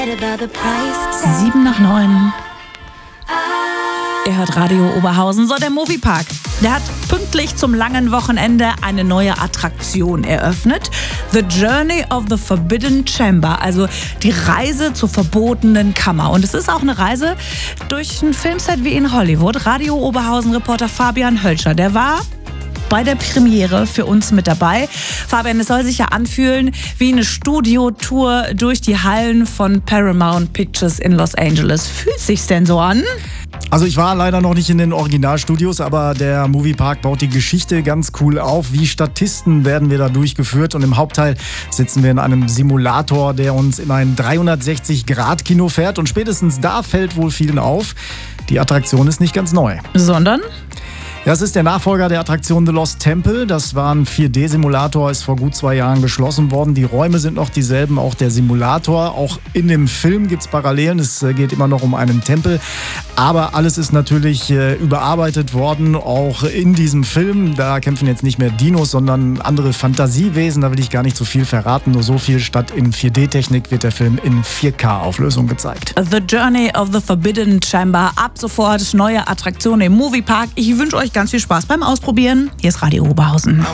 7:09. Ihr hört Radio Oberhausen. So, der Moviepark, der hat pünktlich zum langen Wochenende eine neue Attraktion eröffnet. The Journey of the Forbidden Chamber, also die Reise zur verbotenen Kammer. Und es ist auch eine Reise durch ein Filmset wie in Hollywood. Radio Oberhausen-Reporter Fabian Hölscher, der war bei der Premiere für uns mit dabei. Fabian, es soll sich ja anfühlen wie eine Studiotour durch die Hallen von Paramount Pictures in Los Angeles. Fühlt sich's denn so an? Also ich war leider noch nicht in den Originalstudios, aber der Moviepark baut die Geschichte ganz cool auf. Wie Statisten werden wir da durchgeführt und im Hauptteil sitzen wir in einem Simulator, der uns in ein 360-Grad-Kino fährt und spätestens da fällt wohl vielen auf, die Attraktion ist nicht ganz neu. Sondern? Ja, es ist der Nachfolger der Attraktion The Lost Temple. Das war ein 4D-Simulator, ist vor gut 2 Jahren geschlossen worden. Die Räume sind noch dieselben, auch der Simulator. Auch in dem Film gibt es Parallelen. Es geht immer noch um einen Tempel. Aber alles ist natürlich überarbeitet worden, auch in diesem Film. Da kämpfen jetzt nicht mehr Dinos, sondern andere Fantasiewesen. Da will ich gar nicht so viel verraten. Nur so viel, statt in 4D-Technik wird der Film in 4K-Auflösung gezeigt. The Journey of the Forbidden Chamber. Ab sofort neue Attraktion im Moviepark. Ich wünsche euch ganz viel Spaß beim Ausprobieren. Hier ist Radio Oberhausen.